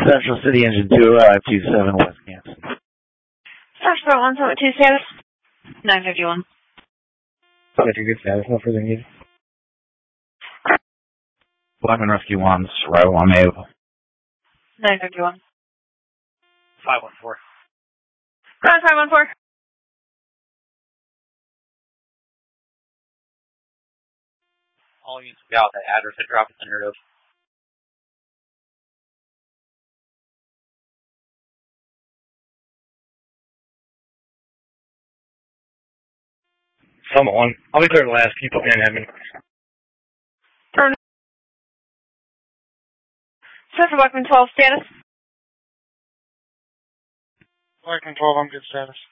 Central City Engine 20527 West Kansas. Foxtrot 172 status. 951. Got your good status, no further needed. Blackman Rescue 1, arrival on Mayville. 951. 514. Ground 514. All units will be out that address at drop at center of. Summit 1. I'll be clear to last. Can you put me in admin? Turn. Central Blackman 12 status. Blackman 12, I'm good status.